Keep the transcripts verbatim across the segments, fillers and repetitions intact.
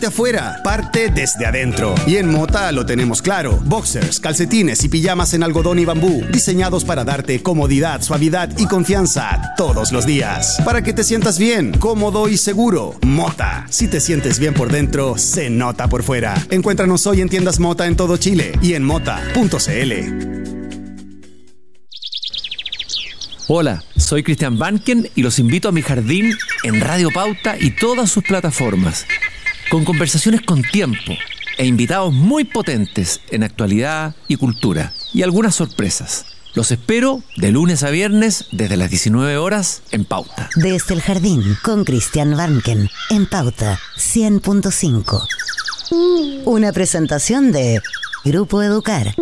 De afuera, parte desde adentro. Y en Mota lo tenemos claro. Boxers, calcetines y pijamas en algodón y bambú, diseñados para darte comodidad, suavidad y confianza todos los días. Para que te sientas bien, cómodo y seguro. Mota. Si te sientes bien por dentro, se nota por fuera. Encuéntranos hoy en tiendas Mota en todo Chile y en mota punto c l. Hola, soy Cristian Banken y los invito a mi jardín en Radio Pauta y todas sus plataformas, con conversaciones con tiempo e invitados muy potentes en actualidad y cultura, y algunas sorpresas. Los espero de lunes a viernes desde las diecinueve horas en Pauta. Desde el jardín con Cristian Banken en Pauta cien punto cinco. Una presentación de Grupo Educar.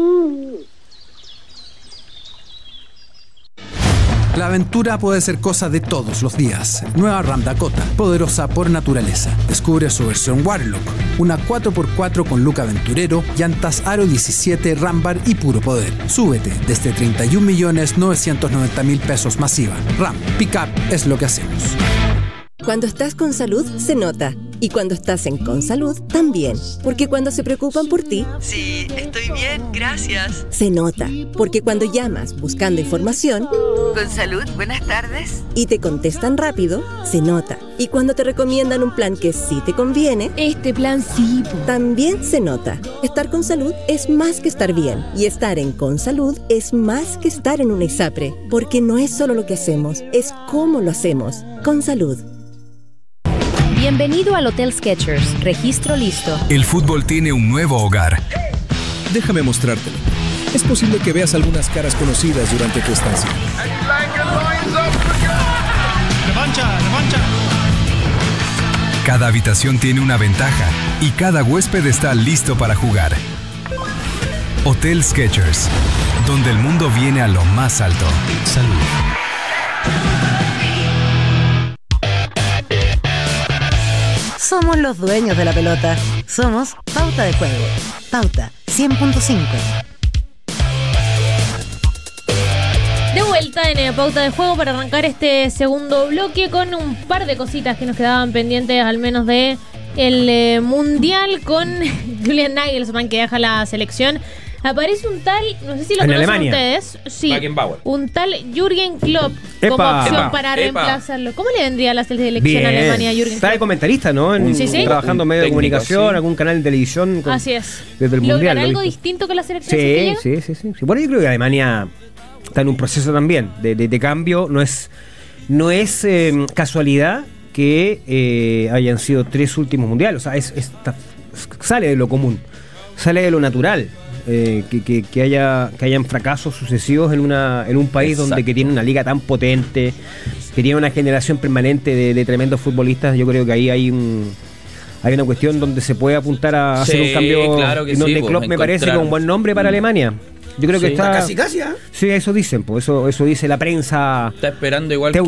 La aventura puede ser cosa de todos los días. Nueva Ram Dakota, poderosa por naturaleza. Descubre su versión Warlock, una cuatro por cuatro con look aventurero, llantas Aro diecisiete, Rambar y puro poder. Súbete desde treinta y un millones novecientos noventa mil pesos masiva. Ram, Pickup es lo que hacemos. Cuando estás con salud, se nota. Y cuando estás en Consalud, también. Porque cuando se preocupan por ti... Sí, estoy bien, gracias. Se nota. Porque cuando llamas buscando información... Consalud, buenas tardes. Y te contestan rápido, se nota. Y cuando te recomiendan un plan que sí te conviene... Este plan sí. Po. También se nota. Estar con salud es más que estar bien. Y estar en Consalud es más que estar en una ISAPRE. Porque no es solo lo que hacemos, es cómo lo hacemos. Consalud. Bienvenido al Hotel Skechers. Registro listo. El fútbol tiene un nuevo hogar. Déjame mostrártelo. Es posible que veas algunas caras conocidas durante tu estancia. ¡Revancha, revancha! Cada habitación tiene una ventaja y cada huésped está listo para jugar. Hotel Skechers, donde el mundo viene a lo más alto. Salud. Somos los dueños de la pelota. Somos Pauta de Juego. Pauta cien punto cinco. De vuelta en el Pauta de Juego para arrancar este segundo bloque con un par de cositas que nos quedaban pendientes, al menos de el eh, Mundial, con Julian Nagelsmann, que deja la selección. Aparece un tal, no sé si lo en conocen Alemania. Ustedes. Sí, un tal Jürgen Klopp como Epa. opción Epa. para Epa. reemplazarlo. ¿Cómo le vendría a la selección Bien. a Alemania a Jürgen Está Klopp? de comentarista, ¿no? En, Sí, sí. Trabajando en medio de Técnico, comunicación, sí. algún canal de televisión. Con, Así es. Desde el Mundial. ¿Logrará ¿lo algo viste? distinto con la selección? Sí, si llega? sí, sí, sí, sí. Bueno, yo creo que Alemania está en un proceso también de, de, de cambio. No es, no es eh, casualidad que eh, hayan sido tres últimos mundiales. O sea, es, es- está- sale de lo común, sale de lo natural. eh, que, que, que haya que hayan fracasos sucesivos en una en un país Exacto. donde que tiene una liga tan potente, que tiene una generación permanente de, de tremendos futbolistas. Yo creo que ahí hay un hay una cuestión donde se puede apuntar a hacer Sí, un cambio, claro que en donde sí, pues, Klopp me parece que es un buen nombre para Mm. Alemania. Yo creo que Sí. está Está casi, casi, ¿eh? Sí, eso dicen, pues eso eso dice la prensa. Está esperando igual